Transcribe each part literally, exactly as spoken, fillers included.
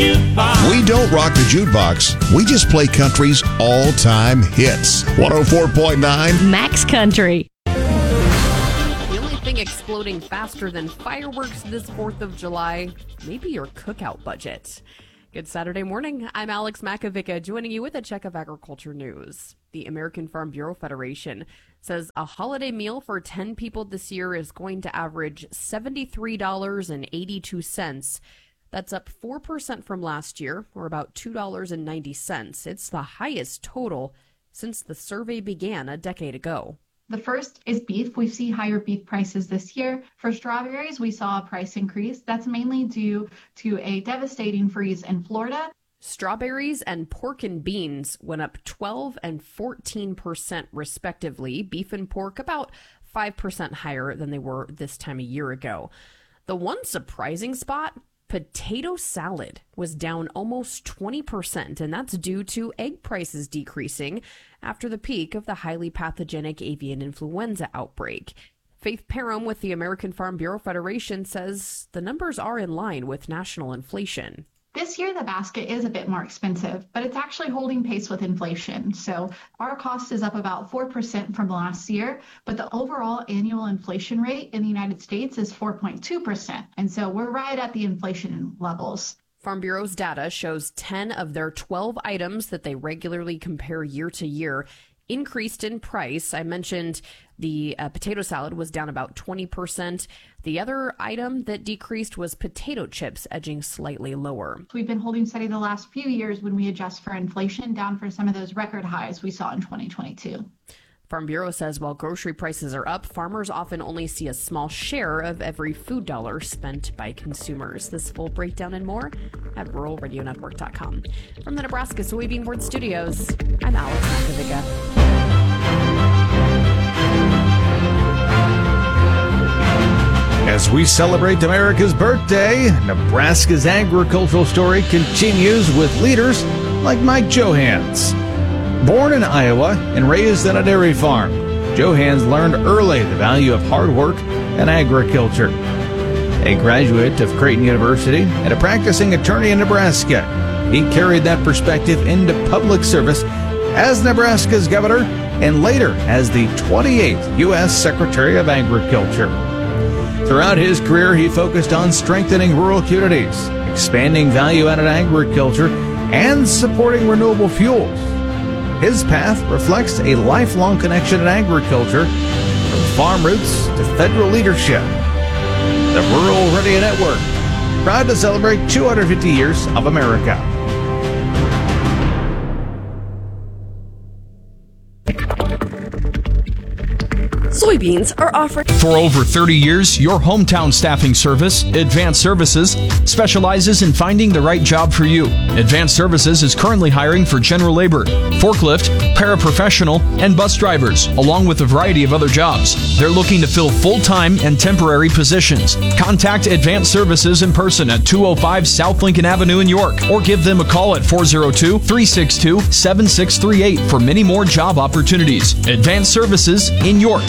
jukebox. We don't rock the jukebox. We just play country's all-time hits. one oh four point nine Max Country. The only thing exploding faster than fireworks this fourth of July, maybe your cookout budget. Good Saturday morning. I'm Alex Makovica, joining you with a check of agriculture news. The American Farm Bureau Federation says a holiday meal for ten people this year is going to average seventy-three dollars and eighty-two cents. That's up four percent from last year, or about two dollars and ninety cents. It's the highest total since the survey began a decade ago. The first is beef. We see higher beef prices this year. For strawberries, we saw a price increase. That's mainly due to a devastating freeze in Florida. Strawberries and pork and beans went up twelve and fourteen percent respectively. Beef and pork about five percent higher than they were this time a year ago. The one surprising spot, potato salad, was down almost twenty percent, and that's due to egg prices decreasing after the peak of the highly pathogenic avian influenza outbreak. Faith Parham with the American Farm Bureau Federation says the numbers are in line with national inflation. This year, the basket is a bit more expensive, but it's actually holding pace with inflation. So our cost is up about four percent from last year, but the overall annual inflation rate in the United States is four point two percent. And so we're right at the inflation levels. Farm Bureau's data shows ten of their twelve items that they regularly compare year to year increased in price. I mentioned the uh, potato salad was down about twenty percent. The other item that decreased was potato chips, edging slightly lower. We've been holding steady the last few years when we adjust for inflation, down for some of those record highs we saw in twenty twenty-two. Farm Bureau says while grocery prices are up, farmers often only see a small share of every food dollar spent by consumers. This full breakdown and more at rural radio network dot com. From the Nebraska Soybean Board Studios, I'm Alex Makovica. As we celebrate America's birthday, Nebraska's agricultural story continues with leaders like Mike Johans. Born in Iowa and raised on a dairy farm, Johans learned early the value of hard work and agriculture. A graduate of Creighton University and a practicing attorney in Nebraska, he carried that perspective into public service as Nebraska's governor and later as the twenty-eighth U S Secretary of Agriculture. Throughout his career, he focused on strengthening rural communities, expanding value-added agriculture, and supporting renewable fuels. His path reflects a lifelong connection in agriculture, from farm roots to federal leadership. The Rural Radio Network, proud to celebrate two hundred fifty years of America. Soybeans are offered. For over thirty years, your hometown staffing service, Advanced Services, specializes in finding the right job for you. Advanced Services is currently hiring for general labor, forklift, paraprofessional, and bus drivers, along with a variety of other jobs. They're looking to fill full-time and temporary positions. Contact Advanced Services in person at two oh five South Lincoln Avenue in York, or give them a call at four oh two, three six two, seven six three eight for many more job opportunities. Advanced Services in York.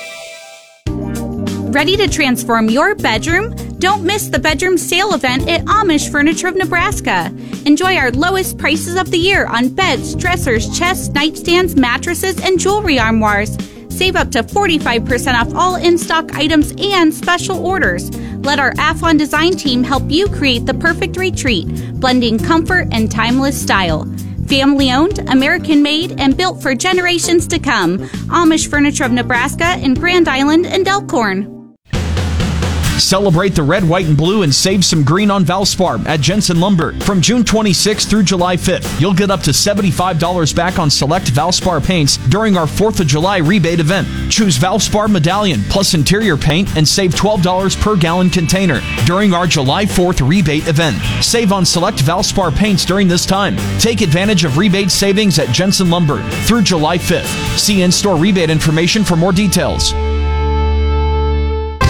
Ready to transform your bedroom? Don't miss the bedroom sale event at Amish Furniture of Nebraska. Enjoy our lowest prices of the year on beds, dressers, chests, nightstands, mattresses, and jewelry armoires. Save up to forty-five percent off all in-stock items and special orders. Let our Athlon design team help you create the perfect retreat, blending comfort and timeless style. Family-owned, American-made, and built for generations to come. Amish Furniture of Nebraska in Grand Island and Elkhorn. Celebrate the red, white, and blue and save some green on Valspar at Jensen Lumber. From June twenty-sixth through July fifth, you'll get up to seventy-five dollars back on select Valspar paints during our fourth of July rebate event. Choose Valspar Medallion plus interior paint and save twelve dollars per gallon container during our July fourth rebate event. Save on select Valspar paints during this time. Take advantage of rebate savings at Jensen Lumber through July fifth. See in-store rebate information for more details.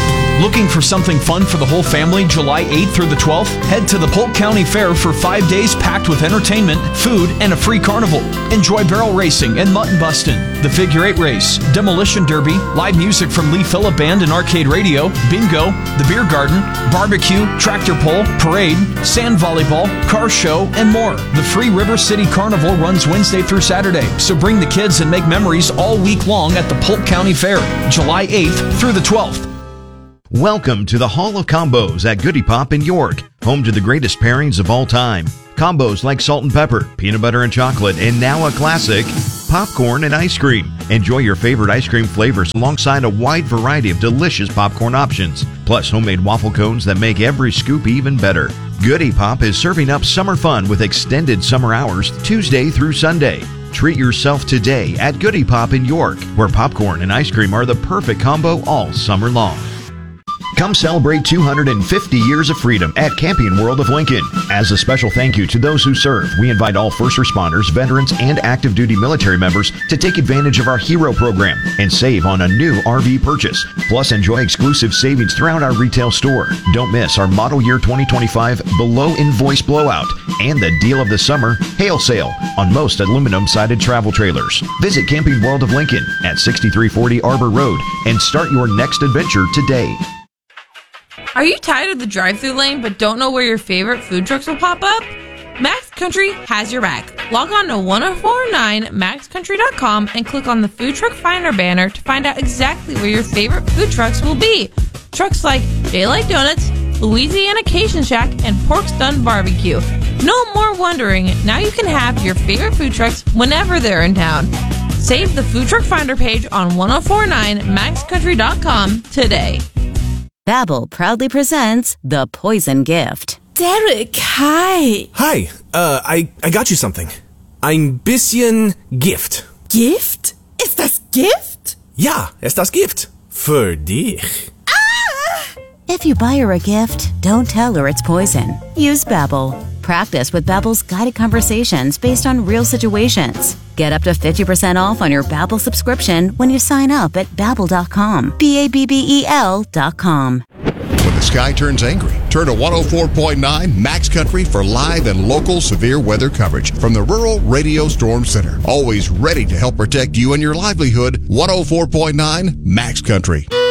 Looking for something fun for the whole family July eighth through the twelfth? Head to the Polk County Fair for five days packed with entertainment, food, and a free carnival. Enjoy barrel racing and mutton busting, the figure eight race, demolition derby, live music from Lee Phillip Band and arcade radio, bingo, the beer garden, barbecue, tractor pull, parade, sand volleyball, car show, and more. The free River City Carnival runs Wednesday through Saturday, so bring the kids and make memories all week long at the Polk County Fair, July eighth through the twelfth. Welcome to the Hall of Combos at Goody Pop in York, home to the greatest pairings of all time. Combos like salt and pepper, peanut butter and chocolate, and now a classic, popcorn and ice cream. Enjoy your favorite ice cream flavors alongside a wide variety of delicious popcorn options, plus homemade waffle cones that make every scoop even better. Goody Pop is serving up summer fun with extended summer hours Tuesday through Sunday. Treat yourself today at Goody Pop in York, where popcorn and ice cream are the perfect combo all summer long. Come celebrate two hundred fifty years of freedom at Camping World of Lincoln. As a special thank you to those who serve, we invite all first responders, veterans, and active duty military members to take advantage of our Hero program and save on a new R V purchase. Plus, enjoy exclusive savings throughout our retail store. Don't miss our model year twenty twenty-five below invoice blowout and the deal of the summer hail sale on most aluminum sided travel trailers. Visit Camping World of Lincoln at sixty-three forty Arbor Road and start your next adventure today. Are you tired of the drive-thru lane but don't know where your favorite food trucks will pop up? Max Country has your back. Log on to ten forty-nine max country dot com and click on the Food Truck Finder banner to find out exactly where your favorite food trucks will be. Trucks like Daylight Donuts, Louisiana Cajun Shack, and Pork's Done Barbecue. No more wondering. Now you can have your favorite food trucks whenever they're in town. Save the Food Truck Finder page on ten forty-nine max country dot com today. Babbel proudly presents The Poison Gift. Derek, hi. Hi, uh, I, I got you something. Ein bisschen Gift. Gift? Ist das Gift? Ja, ist das Gift. Für dich. Ah! If you buy her a gift, don't tell her it's poison. Use Babbel. Practice with Babbel's guided conversations based on real situations. Get up to fifty percent off on your Babbel subscription when you sign up at babbel dot com. B A B B E L dot com. When the sky turns angry, turn to one oh four point nine Max Country for live and local severe weather coverage from the Rural Radio Storm Center. Always ready to help protect you and your livelihood. one oh four point nine Max Country.